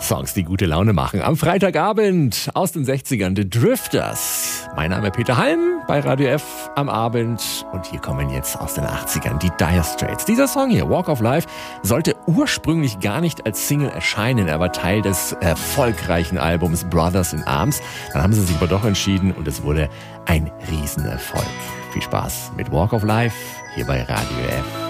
Songs, die gute Laune machen. Am Freitagabend aus den 60ern, The Drifters. Mein Name Peter Halm bei Radio F am Abend. Und hier kommen jetzt aus den 80ern die Dire Straits. Dieser Song hier, Walk of Life, sollte ursprünglich gar nicht als Single erscheinen. Er war Teil des erfolgreichen Albums Brothers in Arms. Dann haben sie sich aber doch entschieden und es wurde ein Riesenerfolg. Viel Spaß mit Walk of Life hier bei Radio F.